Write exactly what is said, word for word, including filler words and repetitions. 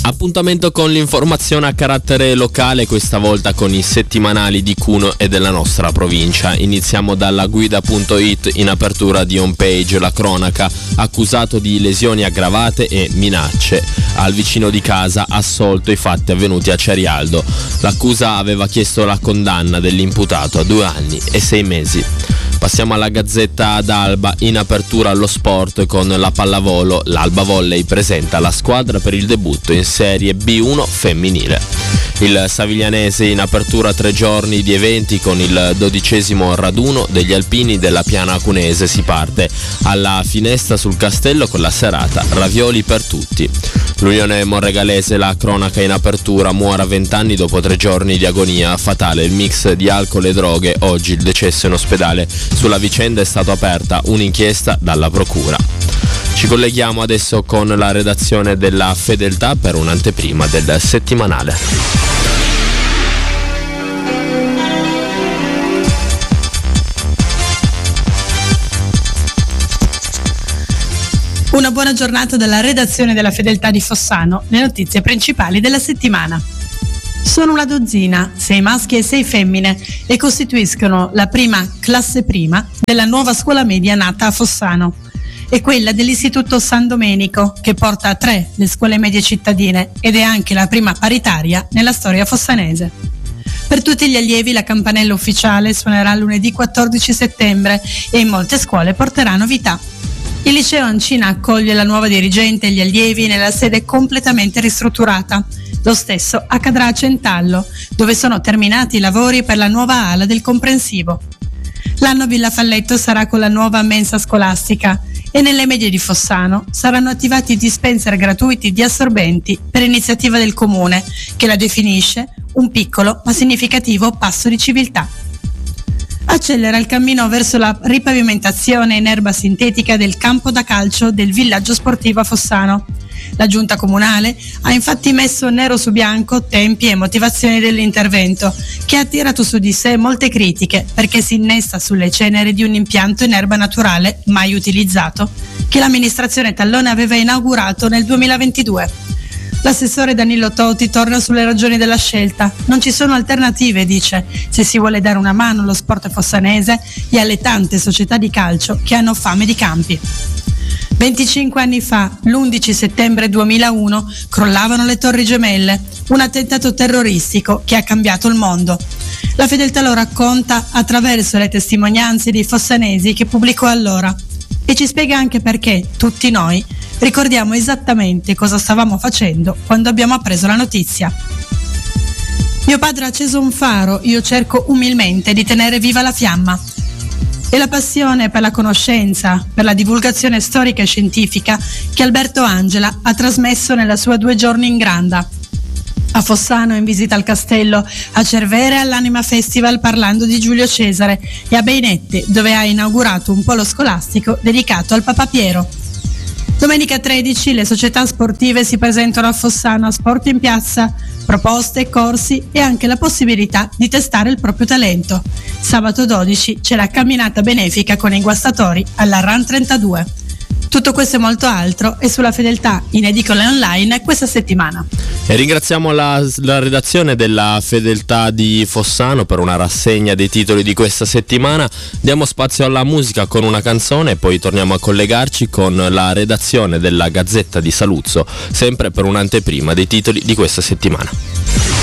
Appuntamento con l'informazione a carattere locale, questa volta con i settimanali di Cuneo e della nostra provincia. Iniziamo dalla guida punto it, in apertura di home page la cronaca, accusato di lesioni aggravate e minacce. Al vicino di casa assolto i fatti avvenuti a Cerialdo. L'accusa aveva chiesto la condanna dell'imputato a due anni e sei mesi. Passiamo alla Gazzetta d'Alba, in apertura allo sport con la pallavolo. L'Alba Volley presenta la squadra per il debutto in Serie B uno femminile. Il Saviglianese in apertura tre giorni di eventi con il dodicesimo raduno degli alpini della Piana Cunese. Si parte alla finestra sul castello con la serata Ravioli per tutti. L'Unione Monregalese, la cronaca in apertura, muore a vent'anni dopo tre giorni di agonia. Fatale il mix di alcol e droghe, oggi il decesso in ospedale. Sulla vicenda è stata aperta un'inchiesta dalla procura. Ci colleghiamo adesso con la redazione della Fedeltà per un'anteprima del settimanale. Una buona giornata dalla redazione della Fedeltà di Fossano, le notizie principali della settimana. Sono una dozzina, sei maschi e sei femmine, e costituiscono la prima classe prima della nuova scuola media nata a Fossano. È quella dell'Istituto San Domenico, che porta a tre le scuole medie cittadine ed è anche la prima paritaria nella storia fossanese. Per tutti gli allievi la campanella ufficiale suonerà lunedì quattordici settembre e in molte scuole porterà novità. Il liceo Ancina accoglie la nuova dirigente e gli allievi nella sede completamente ristrutturata. Lo stesso accadrà a Centallo, dove sono terminati i lavori per la nuova ala del comprensivo. L'anno Villa Falletto sarà con la nuova mensa scolastica e nelle medie di Fossano saranno attivati dispenser gratuiti di assorbenti per iniziativa del comune, che la definisce un piccolo ma significativo passo di civiltà. Accelera il cammino verso la ripavimentazione in erba sintetica del campo da calcio del villaggio sportivo a Fossano. La giunta comunale ha infatti messo nero su bianco tempi e motivazioni dell'intervento, che ha attirato su di sé molte critiche perché si innesta sulle ceneri di un impianto in erba naturale mai utilizzato, che l'amministrazione Tallone aveva inaugurato nel duemilaventidue. L'assessore Danilo Toti torna sulle ragioni della scelta. Non ci sono alternative, dice, se si vuole dare una mano allo sport fossanese e alle tante società di calcio che hanno fame di campi. venticinque anni fa, l'undici settembre duemilauno, crollavano le Torri Gemelle, un attentato terroristico che ha cambiato il mondo. La Fedeltà lo racconta attraverso le testimonianze dei fossanesi che pubblicò allora e ci spiega anche perché tutti noi ricordiamo esattamente cosa stavamo facendo quando abbiamo appreso la notizia. Mio padre ha acceso un faro, io cerco umilmente di tenere viva la fiamma. E la passione per la conoscenza, per la divulgazione storica e scientifica che Alberto Angela ha trasmesso nella sua Due giorni in Granda. A Fossano in visita al castello, a Cervere all'Anima Festival parlando di Giulio Cesare e a Beinette dove ha inaugurato un polo scolastico dedicato al Papa Piero. Domenica tredici le società sportive si presentano a Fossano a Sport in Piazza, proposte, corsi e anche la possibilità di testare il proprio talento. Sabato dodici c'è la camminata benefica con i guastatori alla Run trentadue. Tutto questo e molto altro è sulla Fedeltà in edicola online questa settimana. E ringraziamo la, la redazione della Fedeltà di Fossano per una rassegna dei titoli di questa settimana. Diamo spazio alla musica con una canzone e poi torniamo a collegarci con la redazione della Gazzetta di Saluzzo, sempre per un'anteprima dei titoli di questa settimana.